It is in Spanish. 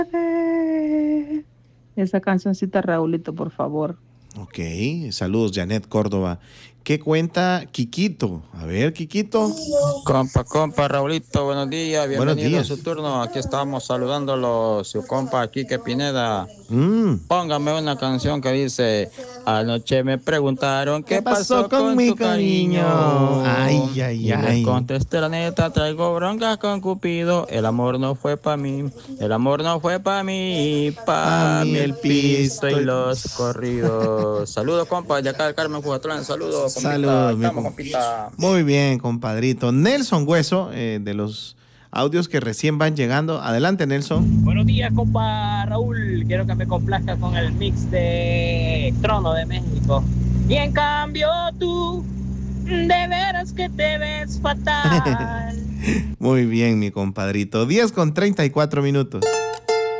Esa cancioncita, Raulito, por favor. Ok, saludos, Janet Córdoba. ¿Qué cuenta Quiquito? A ver, Quiquito. Compa, Raulito, buenos días, Buenos bienvenido a su días. turno. Aquí estamos saludándolo, su compa Quique Pineda. Mm. Póngame una canción que dice: anoche me preguntaron ¿Qué qué pasó pasó con con mi tu cariño? cariño. Ay, ay, Y les ay. contesté la neta, traigo broncas con Cupido. El amor no fue pa' mí, el amor no fue pa' mí, Pa' pa' mí mí el el pisto pisto. y los corridos. Saludos, compa, de acá de Carmen Cujatlán. Saludos, compita. Saludos, Estamos, compita. Muy bien, compadrito. Nelson Hueso, de los audios que recién van llegando. Adelante, Nelson. Buenos días, compa Raúl. Quiero que me complazca con el mix de Trono de México. Y en cambio tú, de veras que te ves fatal. Muy bien, mi compadrito. 10:34.